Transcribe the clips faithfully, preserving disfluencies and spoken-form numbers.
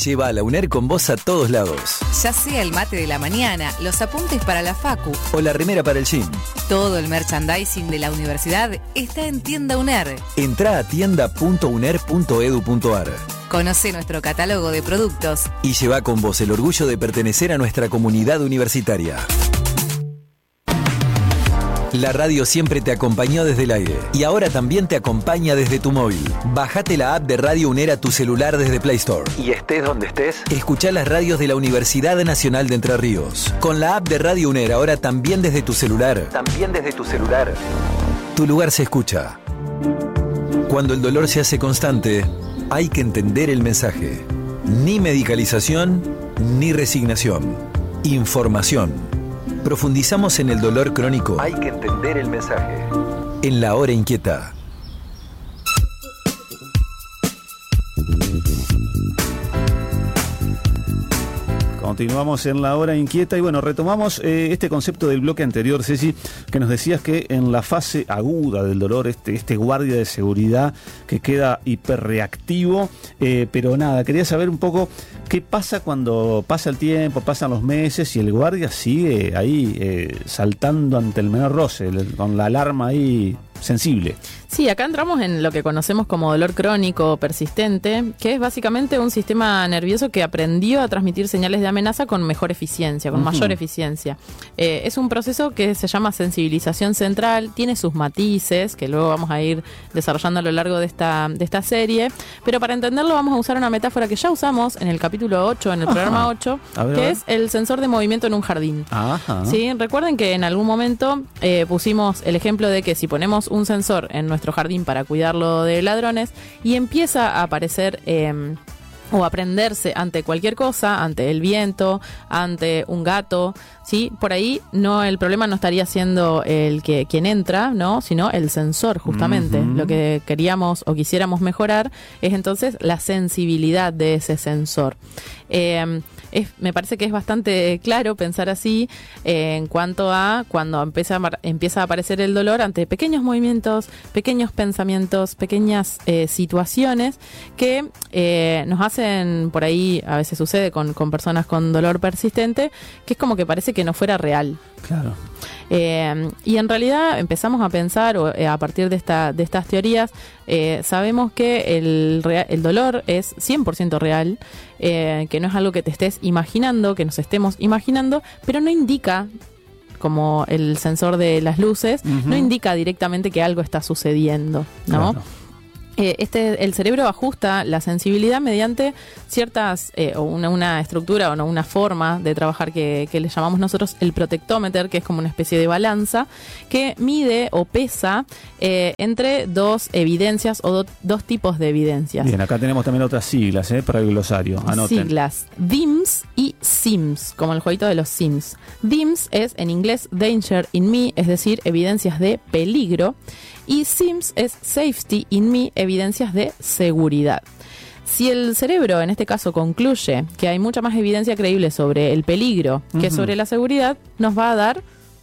Lleva a la UNER con vos a todos lados. Ya sea el mate de la mañana, los apuntes para la facu o la remera para el gym. Todo el merchandising de la universidad está en Tienda UNER. Entrá a tienda punto uner punto edu punto ar. Conoce nuestro catálogo de productos y lleva con vos el orgullo de pertenecer a nuestra comunidad universitaria. La radio siempre te acompañó desde el aire y ahora también te acompaña desde tu móvil. Bajate la app de Radio UNER a tu celular desde Play Store. Y estés donde estés, escuchá las radios de la Universidad Nacional de Entre Ríos. Con la app de Radio UNER ahora también desde tu celular. También desde tu celular. Tu lugar se escucha. Cuando el dolor se hace constante, hay que entender el mensaje. Ni medicalización, ni resignación. Información. Profundizamos en el dolor crónico. Hay que entender el mensaje. En La Hora Inquieta. Continuamos en La Hora Inquieta y bueno, retomamos eh, este concepto del bloque anterior, Ceci, que nos decías que en la fase aguda del dolor, este, este guardia de seguridad que queda hiperreactivo, eh, pero nada, quería saber un poco qué pasa cuando pasa el tiempo, pasan los meses y el guardia sigue ahí eh, saltando ante el menor roce, con la alarma ahí sensible. Sí, acá entramos en lo que conocemos como dolor crónico persistente, que es básicamente un sistema nervioso que aprendió a transmitir señales de amenaza con mejor eficiencia, con uh-huh. mayor eficiencia. Eh, es un proceso que se llama sensibilización central, tiene sus matices, que luego vamos a ir desarrollando a lo largo de esta, de esta serie, pero para entenderlo vamos a usar una metáfora que ya usamos en el capítulo ocho, en el Ajá. programa ocho, ver, que es el sensor de movimiento en un jardín. Ajá. ¿Sí? Recuerden que en algún momento eh, pusimos el ejemplo de que si ponemos un sensor en nuestro jardín para cuidarlo de ladrones y empieza a aparecer eh, o a prenderse ante cualquier cosa, ante el viento, ante un gato, ¿sí? Por ahí no, el problema no estaría siendo el que quien entra, ¿no? Sino el sensor, justamente. Uh-huh. Lo que queríamos o quisiéramos mejorar es entonces la sensibilidad de ese sensor. Eh, Es, me parece que es bastante claro pensar así eh, en cuanto a cuando empieza a, empieza a aparecer el dolor ante pequeños movimientos, pequeños pensamientos, pequeñas eh, situaciones que eh, nos hacen, por ahí a veces sucede con, con personas con dolor persistente, que es como que parece que no fuera real. Claro. Eh, y en realidad empezamos a pensar, o, eh, a partir de, esta, de estas teorías, eh, sabemos que el, rea- el dolor es cien por ciento real, eh, que no es algo que te estés imaginando, que nos estemos imaginando, pero no indica, como el sensor de las luces, uh-huh. no indica directamente que algo está sucediendo, ¿no? Claro. Eh, este, el cerebro ajusta la sensibilidad mediante ciertas, eh, o una, una estructura o no, una forma de trabajar que, que le llamamos nosotros el protectómetro, que es como una especie de balanza que mide o pesa eh, entre dos evidencias o do, dos tipos de evidencias. Bien, acá tenemos también otras siglas eh, para el glosario. Anoten. Siglas D I M S y S I M S, como el jueguito de los Sims. D I M S es en inglés Danger in Me, es decir, evidencias de peligro. Y S I M S es Safety in Me, evidencias de seguridad. Si el cerebro, en este caso, concluye que hay mucha más evidencia creíble sobre el peligro que uh-huh. sobre la seguridad, nos va a dar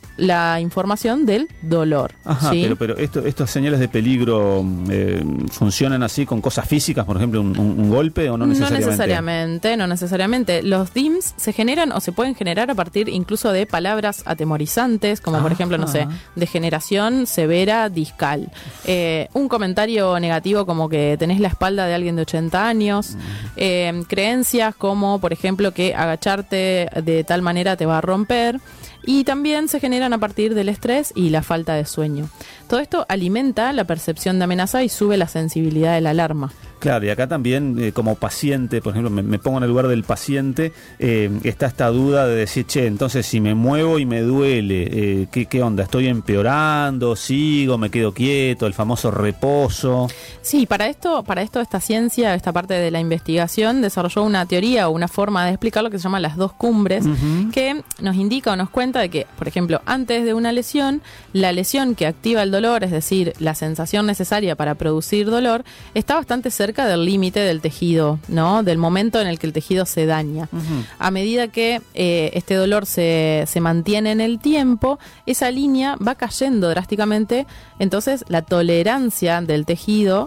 la información del dolor. Ajá, ¿sí? pero, pero esto, estas señales de peligro eh, funcionan así con cosas físicas, por ejemplo, un, un, un golpe o no necesariamente. No necesariamente, no necesariamente. Los D I M S se generan o se pueden generar a partir incluso de palabras atemorizantes, como ah, por ejemplo, no sé, degeneración severa discal. Eh, un comentario negativo como que tenés la espalda de alguien de ochenta años. Eh, creencias como, por ejemplo, que agacharte de tal manera te va a romper. Y también se generan a partir del estrés y la falta de sueño. Todo esto alimenta la percepción de amenaza y sube la sensibilidad de la alarma. Claro, y acá también eh, como paciente, por ejemplo, me, me pongo en el lugar del paciente, eh, está esta duda de decir, che, entonces si me muevo y me duele, eh, ¿qué, ¿qué onda? ¿Estoy empeorando? ¿Sigo? ¿Me quedo quieto? ¿El famoso reposo? Sí, para esto, para esto esta ciencia, esta parte de la investigación, desarrolló una teoría o una forma de explicar lo que se llama las dos cumbres, uh-huh. que nos indica o nos cuenta de que, por ejemplo, antes de una lesión, la lesión que activa el dolor, es decir, la sensación necesaria para producir dolor, está bastante cerca del límite del tejido, ¿no? Del momento en el que el tejido se daña. Uh-huh. A medida que eh, este dolor se, se mantiene en el tiempo, esa línea va cayendo drásticamente, entonces la tolerancia del tejido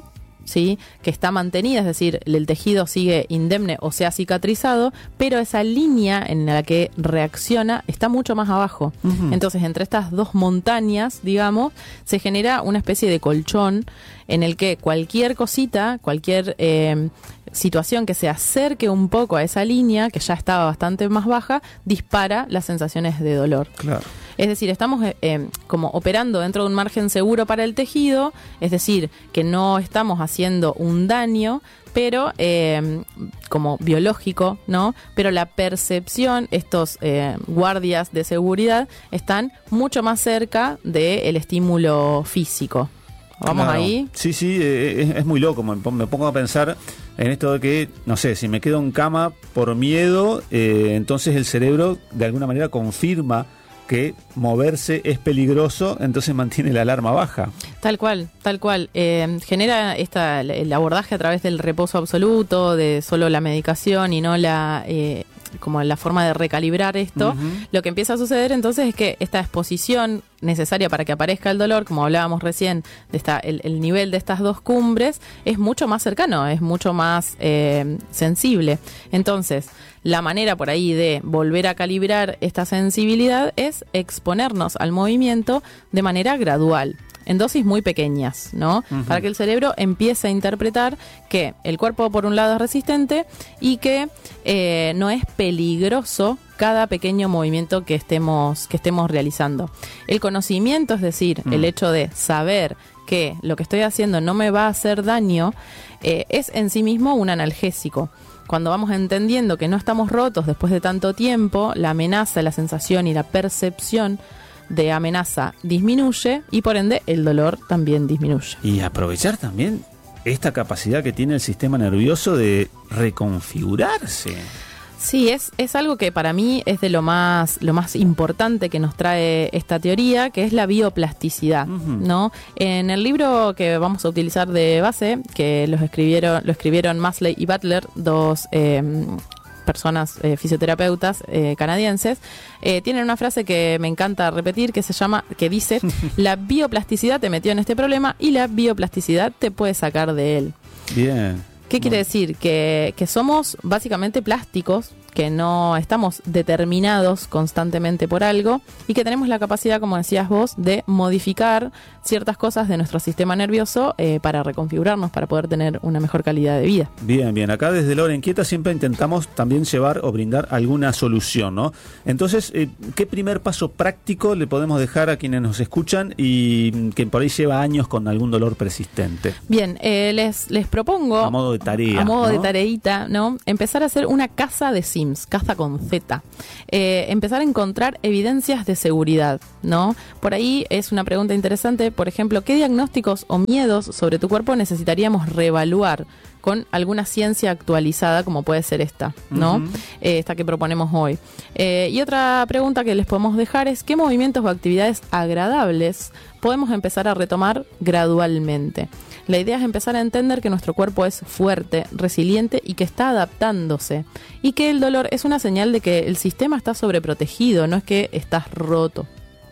¿sí? Que está mantenida, es decir, el tejido sigue indemne o sea cicatrizado, pero esa línea en la que reacciona está mucho más abajo. Uh-huh. Entonces, entre estas dos montañas, digamos, se genera una especie de colchón en el que cualquier cosita, cualquier eh, situación que se acerque un poco a esa línea, que ya estaba bastante más baja, dispara las sensaciones de dolor. Claro. Es decir, estamos eh, como operando dentro de un margen seguro para el tejido, es decir, que no estamos haciendo un daño, pero eh, como biológico, ¿no? Pero la percepción, estos eh, guardias de seguridad, están mucho más cerca del estímulo físico. ¿Vamos claro. ahí? Sí, sí, eh, es, es muy loco. Me, me pongo a pensar en esto de que, no sé, si me quedo en cama por miedo, eh, entonces el cerebro de alguna manera confirma que moverse es peligroso, entonces mantiene la alarma baja. Tal cual, tal cual. Eh, genera esta, el abordaje a través del reposo absoluto, de solo la medicación y no la... Eh, como la forma de recalibrar esto. Uh-huh. Lo que empieza a suceder entonces es que esta exposición necesaria para que aparezca el dolor, como hablábamos recién, de esta, el, el nivel de estas dos cumbres, es mucho más cercano, es mucho más eh, sensible. Entonces, la manera por ahí de volver a calibrar esta sensibilidad es exponernos al movimiento de manera gradual, en dosis muy pequeñas, ¿no? Uh-huh. Para que el cerebro empiece a interpretar que el cuerpo por un lado es resistente y que eh, no es peligroso cada pequeño movimiento que estemos, que estemos realizando. El conocimiento, es decir, uh-huh. el hecho de saber que lo que estoy haciendo no me va a hacer daño, eh, es en sí mismo un analgésico. Cuando vamos entendiendo que no estamos rotos después de tanto tiempo, la amenaza, la sensación y la percepción de amenaza disminuye y por ende el dolor también disminuye. Y aprovechar también esta capacidad que tiene el sistema nervioso de reconfigurarse. Sí, es, es algo que para mí es de lo más, lo más importante que nos trae esta teoría, que es la bioplasticidad, uh-huh. ¿no? En el libro que vamos a utilizar de base, que los escribieron, lo escribieron Masley y Butler, dos eh, personas eh, fisioterapeutas eh, canadienses, eh, tienen una frase que me encanta repetir, que se llama, que dice, la bioplasticidad te metió en este problema y la bioplasticidad te puede sacar de él. Bien. ¿Qué quiere decir? Que, que somos básicamente plásticos, que no estamos determinados constantemente por algo y que tenemos la capacidad, como decías vos, de modificar ciertas cosas de nuestro sistema nervioso eh, para reconfigurarnos, para poder tener una mejor calidad de vida. Bien, bien. Acá desde La Hora Inquieta siempre intentamos también llevar o brindar alguna solución, ¿no? Entonces, eh, ¿qué primer paso práctico le podemos dejar a quienes nos escuchan y que por ahí lleva años con algún dolor persistente? Bien, eh, les, les propongo... A modo de tarea, A modo ¿no? de tareita, ¿no? Empezar a hacer una caza de Sims, caza con Z. Eh, empezar a encontrar evidencias de seguridad, ¿no? Por ahí es una pregunta interesante, por ejemplo, ¿qué diagnósticos o miedos sobre tu cuerpo necesitaríamos reevaluar con alguna ciencia actualizada como puede ser esta, ¿no? Uh-huh. Eh, esta que proponemos hoy. Eh, y otra pregunta que les podemos dejar es ¿qué movimientos o actividades agradables podemos empezar a retomar gradualmente? La idea es empezar a entender que nuestro cuerpo es fuerte, resiliente y que está adaptándose. Y que el dolor es una señal de que el sistema está sobreprotegido, no es que estás roto.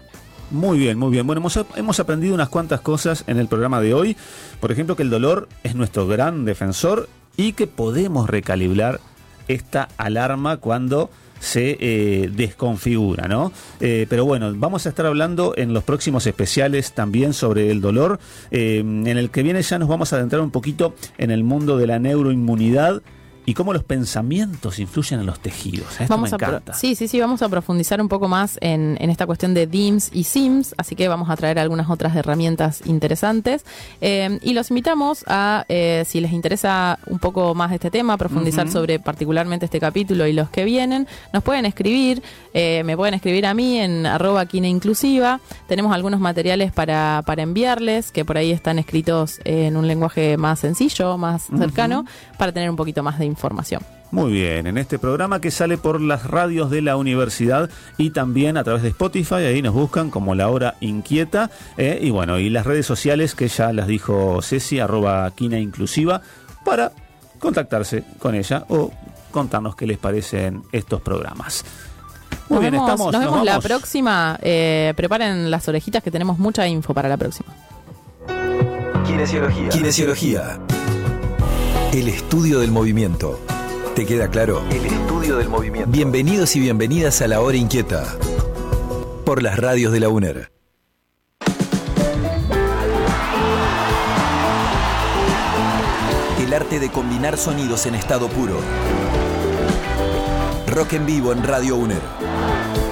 Muy bien, muy bien. Bueno, hemos, hemos aprendido unas cuantas cosas en el programa de hoy. Por ejemplo, que el dolor es nuestro gran defensor y que podemos recalibrar esta alarma cuando se eh, desconfigura, ¿no? Eh, pero bueno, vamos a estar hablando en los próximos especiales también sobre el dolor. Eh, en el que viene ya nos vamos a adentrar un poquito en el mundo de la neuroinmunidad y cómo los pensamientos influyen en los tejidos. Esto vamos me a encanta. Pro- sí, sí, sí, vamos a profundizar un poco más en, en esta cuestión de D I M S y Sims, así que vamos a traer algunas otras herramientas interesantes. Eh, y los invitamos a, eh, si les interesa un poco más este tema, profundizar uh-huh. sobre particularmente este capítulo y los que vienen, nos pueden escribir, eh, me pueden escribir a mí en arroba Quina Inclusiva. Tenemos algunos materiales para, para enviarles, que por ahí están escritos en un lenguaje más sencillo, más cercano, uh-huh. para tener un poquito más de información. Muy bien, en este programa que sale por las radios de la universidad y también a través de Spotify, ahí nos buscan como La Hora Inquieta, eh, y bueno, y las redes sociales que ya las dijo Ceci, arroba Quina Inclusiva, para contactarse con ella o contarnos qué les parecen estos programas. Muy nos bien, vemos, estamos. Nos vemos nos la vamos. próxima. Eh, preparen las orejitas que tenemos mucha info para la próxima. Kinesiología. Kinesiología. El estudio del movimiento. ¿Te queda claro? El estudio del movimiento. Bienvenidos y bienvenidas a La Hora Inquieta. Por las radios de la UNER. El arte de combinar sonidos en estado puro. Rock en vivo en Radio UNER.